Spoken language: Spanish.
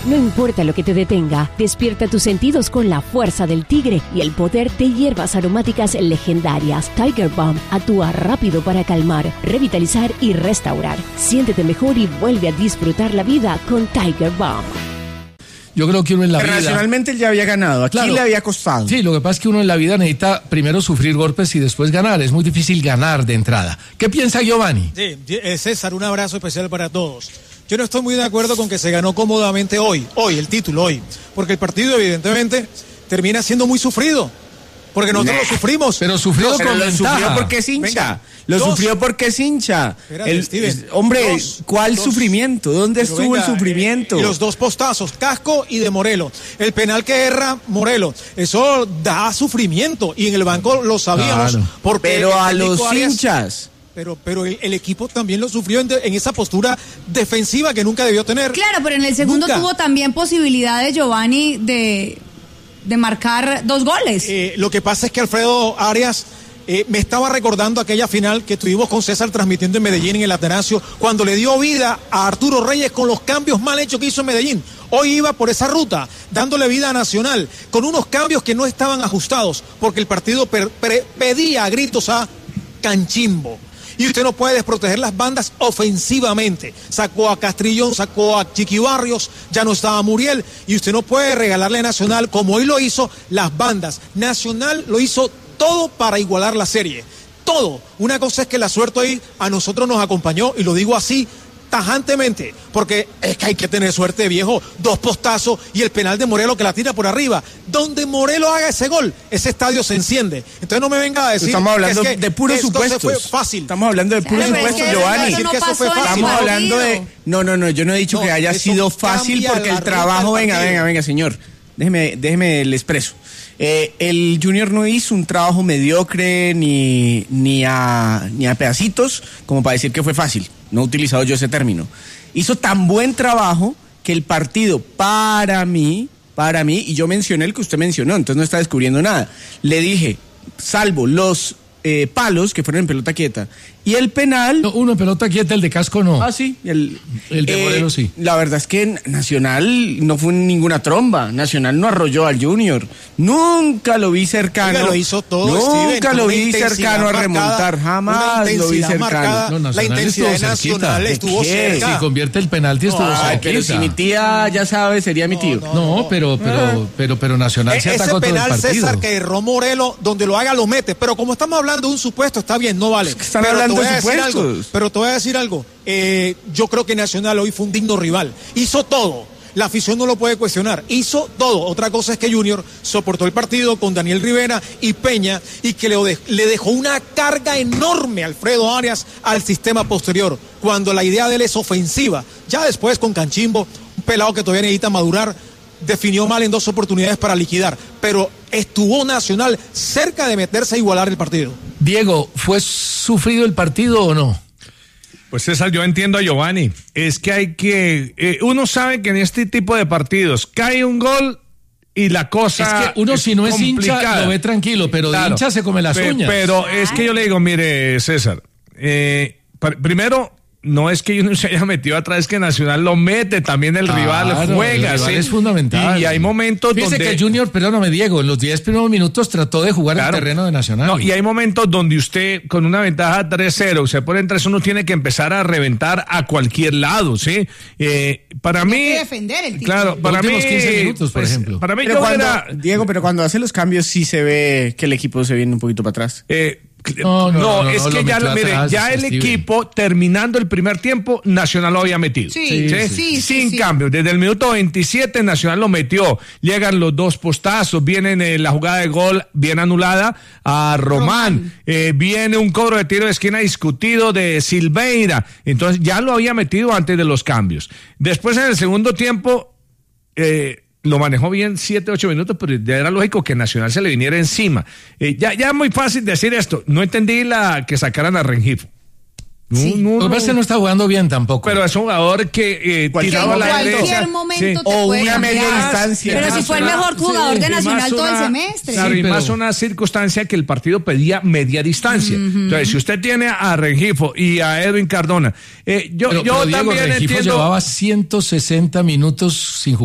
No importa lo que te detenga, despierta tus sentidos con la fuerza del tigre y el poder de hierbas aromáticas legendarias. Tiger Balm actúa rápido para calmar, revitalizar y restaurar. Siéntete mejor y vuelve a disfrutar la vida con Tiger Balm. Yo creo que uno en la vida... Racionalmente él ya había ganado, aquí le había costado. Sí, lo que pasa es que uno en la vida necesita primero sufrir golpes y después ganar. Es muy difícil ganar de entrada. ¿Qué piensa Giovanni? Sí, César, un abrazo especial para todos. Yo no estoy muy de acuerdo con que se ganó cómodamente hoy, el título hoy, porque el partido evidentemente termina siendo muy sufrido. Porque nosotros lo sufrimos. Pero sufrió con ventaja. Sufrió porque es hincha. Sufrió porque es hincha. Steven, hombre, ¿cuál sufrimiento? ¿Dónde estuvo el sufrimiento? Y los dos postazos, Casco y de Morelos. El penal que erra Morelos. Eso da sufrimiento. Y en el banco lo sabíamos. Claro. Pero a los hinchas. Pero el equipo también lo sufrió en esa postura defensiva que nunca debió tener. Claro, pero en el segundo tuvo también posibilidades, Giovanni, de marcar 2 goles. Lo que pasa es que Alfredo Arias me estaba recordando aquella final que tuvimos con César transmitiendo en Medellín en el Atanasio, cuando le dio vida a Arturo Reyes con los cambios mal hechos que hizo en Medellín. Hoy iba por esa ruta, dándole vida a Nacional, con unos cambios que no estaban ajustados, porque el partido pedía a gritos a Canchimbo. Y usted no puede desproteger las bandas ofensivamente. Sacó a Castrillón, sacó a Chiqui Barrios, ya no estaba Muriel. Y usted no puede regalarle a Nacional, como hoy lo hizo, las bandas. Nacional lo hizo todo para igualar la serie. Todo. Una cosa es que la suerte hoy a nosotros nos acompañó, y lo digo así tajantemente, porque es que hay que tener suerte, viejo. 2 postazos y el penal de Morelos que la tira por arriba. Donde Morelos haga ese gol, ese estadio se enciende. Entonces no me venga a decir estamos hablando que de puros supuestos. Fue fácil. Estamos hablando de puros supuestos, Giovanni. Estamos hablando de... No, yo no he dicho que haya sido fácil, porque el trabajo... Venga, señor. Déjeme el expreso. El Junior no hizo un trabajo mediocre ni a pedacitos como para decir que fue fácil. No he utilizado yo ese término. Hizo tan buen trabajo que el partido para mí, y yo mencioné el que usted mencionó, entonces no está descubriendo nada. Le dije, salvo los palos que fueron en pelota quieta y el penal... No, uno en pelota quieta, el de Casco no. Ah, sí. El de Morelos sí. La verdad es que Nacional no fue ninguna tromba. Nacional no arrolló al Junior. Nunca lo vi cercano. Oiga, lo hizo todo, Nunca lo vi cercano a remontar. Jamás lo vi cercano. No, la intensidad de Nacional estuvo cerca. Si convierte el penalti estuvo cerca. Pero si mi tía ya sabe, sería mi tío. No, pero Nacional se atacó todo el partido. Ese penal, César, que erró Morelos, donde lo haga lo mete. Pero como estamos hablando de un supuesto, está bien, no vale. Están hablando de supuestos. Pero te voy a decir algo. Yo creo que Nacional hoy fue un digno rival. Hizo todo. La afición no lo puede cuestionar. Hizo todo. Otra cosa es que Junior soportó el partido con Daniel Rivera y Peña, y que le dejó una carga enorme a Alfredo Arias al sistema posterior, cuando la idea de él es ofensiva. Ya después con Canchimbo, un pelado que todavía necesita madurar, definió mal en 2 oportunidades para liquidar. Pero estuvo Nacional cerca de meterse a igualar el partido. Diego, ¿fue sufrido el partido o no? Pues César, yo entiendo a Giovanni. Es que hay que... uno sabe que en este tipo de partidos cae un gol y la cosa... Es que uno, si no es hincha, lo ve tranquilo, pero de hincha se come las uñas. Pero es que yo le digo, mire, César, primero... No es que uno se haya metido atrás, es que Nacional lo mete, también el rival juega. El rival es fundamental. Y hay momentos Fíjese donde... que Junior, perdóname Diego, en los 10 primeros minutos trató de jugar el terreno de Nacional. No, y hay momentos donde usted, con una ventaja 3-0, se pone en 3, uno tiene que empezar a reventar a cualquier lado, ¿sí? Para mí... Hay que defender el título. Claro, para mí... 15 minutos, por ejemplo. Para mí Diego, pero cuando hace los cambios sí se ve que el equipo se viene un poquito para atrás. No, es que ya, mire, ya el equipo, terminando el primer tiempo, Nacional lo había metido. Sí. Sin cambio. Desde el minuto 27, Nacional lo metió. Llegan los 2 postazos, viene la jugada de gol bien anulada a Román. Viene un cobro de tiro de esquina discutido de Silveira. Entonces, ya lo había metido antes de los cambios. Después, en el segundo tiempo, lo manejó bien 7-8 minutos, pero ya era lógico que Nacional se le viniera encima. Ya es muy fácil decir esto. No entendí que sacaran a Rengifo. No está jugando bien tampoco. Pero es un jugador que tiraba la derecha. En cualquier momento te o puede una cambiar. media distancia. Pero si fue el mejor jugador de Nacional todo el semestre. Claro, y más una circunstancia que el partido pedía media distancia. Entonces, si usted tiene a Rengifo y a Edwin Cardona, yo Diego, también Rengifo entiendo... llevaba 160 minutos sin jugar.